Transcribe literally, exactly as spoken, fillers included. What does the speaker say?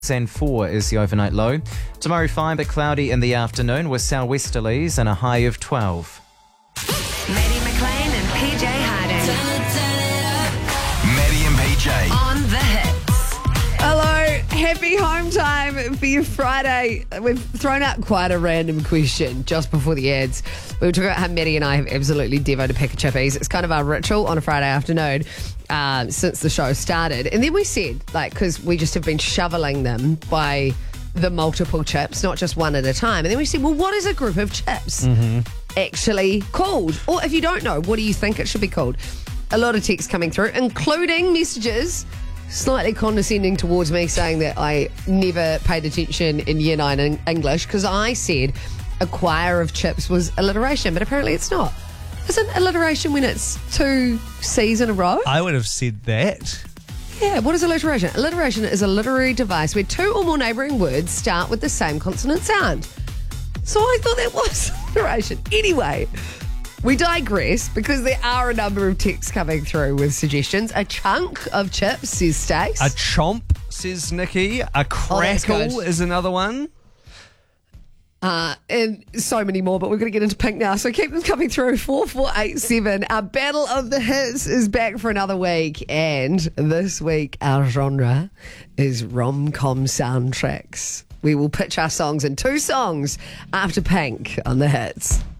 and four is the overnight low. Tomorrow fine but cloudy in the afternoon with southwesterlies and a high of twelve. Maddie McLean and P J Harding. Maddie and P J. On the hits. Hello, happy home time for your Friday. We've thrown out quite a random question just before the ads. We were talking about how Maddie and I have absolutely devoted a pack of chippies. It's kind of our ritual on a Friday afternoon uh, since the show started. And then we said, like, because we just have been shoveling them by the multiple chips, not just one at a time. And then we said, well, what is a group of chips mm-hmm. actually called? Or if you don't know, what do you think it should be called? A lot of texts coming through, including messages slightly condescending towards me saying that I never paid attention in year nine in English because I said a choir of chips was alliteration, but apparently it's not. Isn't alliteration when it's two C's in a row? I would have said that. Yeah, what is alliteration? Alliteration is a literary device where two or more neighbouring words start with the same consonant sound. So I thought that was alliteration. Anyway, we digress because there are a number of texts coming through with suggestions. A chunk of chips, says Stace. A chomp, says Nikki. A Oh, that's crackle good. is another one. Uh, and so many more, but we're going to get into pink now. So keep them coming through. four four eight seven. Our Battle of the Hits is back for another week. And this week, our genre is rom-com soundtracks. We will pitch our songs in two songs after Pink on the Hits.